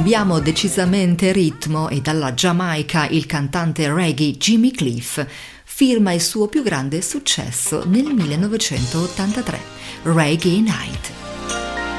Cambiamo decisamente ritmo e dalla Giamaica il cantante reggae Jimmy Cliff firma il suo più grande successo nel 1983, Reggae Night.